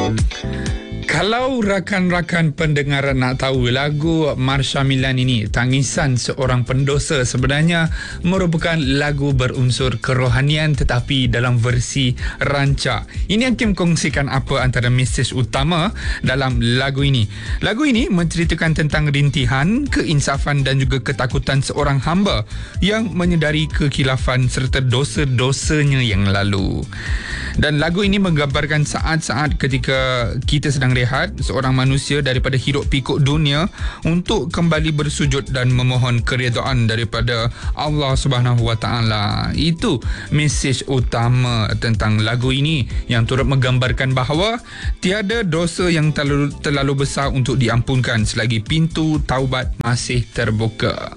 Kalau rakan-rakan pendengar nak tahu, lagu Marsha Milan ini, Tangisan Seorang Pendosa, sebenarnya merupakan lagu berunsur kerohanian tetapi dalam versi rancak. Ini Hakim kongsikan apa antara mesej utama dalam lagu ini. Lagu ini menceritakan tentang rintihan, keinsafan dan juga ketakutan seorang hamba yang menyedari kekhilafan serta dosa-dosanya yang lalu. Dan lagu ini menggambarkan saat-saat ketika kita sedang rehat, seorang manusia daripada hiruk pikuk dunia untuk kembali bersujud dan memohon keredaan daripada Allah Subhanahu Wa Taala. Itu mesej utama tentang lagu ini yang turut menggambarkan bahawa tiada dosa yang terlalu besar untuk diampunkan selagi pintu taubat masih terbuka.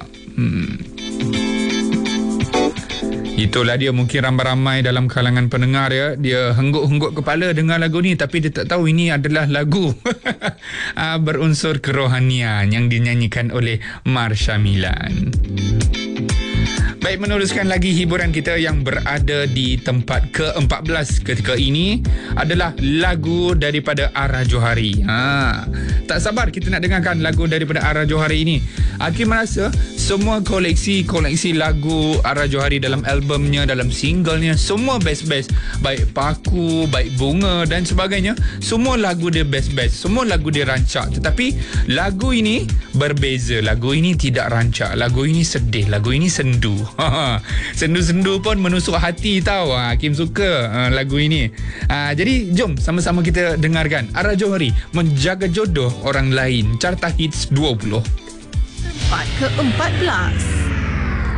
Itulah dia, mungkin ramai-ramai dalam kalangan pendengar ya, dia hengguk-hengguk kepala dengar lagu ni tapi dia tak tahu ini adalah lagu berunsur kerohanian yang dinyanyikan oleh Marsha Milan. Baik, meneruskan lagi hiburan kita yang berada di tempat ke-14 ketika ini adalah lagu daripada Ara Johari. Tak sabar kita nak dengarkan lagu daripada Ara Johari ini. Hakim merasa semua koleksi lagu Ara Johari dalam albumnya, dalam singlenya, semua best-best. Baik Paku, baik Bunga dan sebagainya, semua lagu dia best-best, semua lagu dia rancak. Tetapi lagu ini berbeza. Lagu ini tidak rancak, lagu ini sedih, lagu ini sendu. Sendu-sendu pun menusuk hati tau. Hakim suka lagu ini. Jadi jom sama-sama kita dengarkan Ara Johari, Menjaga Jodoh Orang Lain, Carta Hits 20. Tempat ke-14.